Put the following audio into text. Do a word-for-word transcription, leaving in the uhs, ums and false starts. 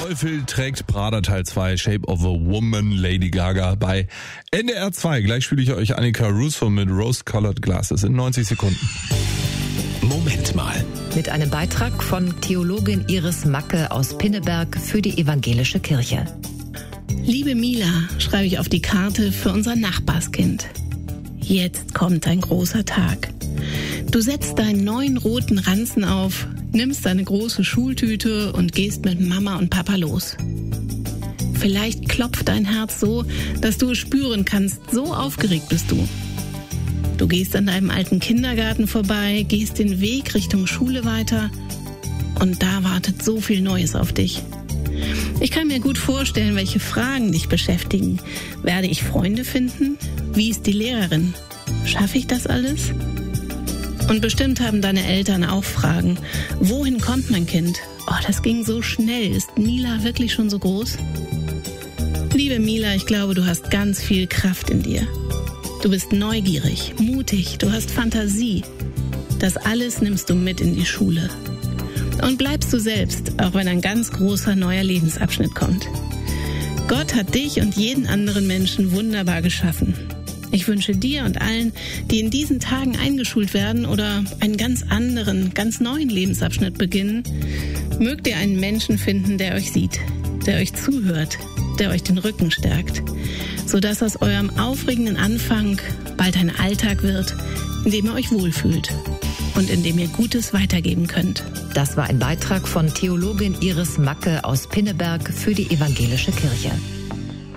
Teufel trägt Prada Teil zwei, Shape of a Woman, Lady Gaga bei N D R zwei. Gleich spiele ich euch Annika Russo mit Rose-Colored Glasses in neunzig Sekunden. Moment mal. Mit einem Beitrag von Theologin Iris Macke aus Pinneberg für die Evangelische Kirche. Liebe Mila, schreibe ich auf die Karte für unser Nachbarskind. Jetzt kommt ein großer Tag. Du setzt deinen neuen roten Ranzen auf, nimmst deine große Schultüte und gehst mit Mama und Papa los. Vielleicht klopft dein Herz so, dass du es spüren kannst, so aufgeregt bist du. Du gehst an deinem alten Kindergarten vorbei, gehst den Weg Richtung Schule weiter und da wartet so viel Neues auf dich. Ich kann mir gut vorstellen, welche Fragen dich beschäftigen. Werde ich Freunde finden? Wie ist die Lehrerin? Schaffe ich das alles? Und bestimmt haben deine Eltern auch Fragen. Wohin kommt mein Kind? Oh, das ging so schnell. Ist Mila wirklich schon so groß? Liebe Mila, ich glaube, du hast ganz viel Kraft in dir. Du bist neugierig, mutig, du hast Fantasie. Das alles nimmst du mit in die Schule. Und bleibst du selbst, auch wenn ein ganz großer neuer Lebensabschnitt kommt. Gott hat dich und jeden anderen Menschen wunderbar geschaffen. Ich wünsche dir und allen, die in diesen Tagen eingeschult werden oder einen ganz anderen, ganz neuen Lebensabschnitt beginnen, mögt ihr einen Menschen finden, der euch sieht, der euch zuhört, der euch den Rücken stärkt, sodass aus eurem aufregenden Anfang bald ein Alltag wird, in dem ihr euch wohlfühlt und in dem ihr Gutes weitergeben könnt. Das war ein Beitrag von Theologin Iris Macke aus Pinneberg für die Evangelische Kirche.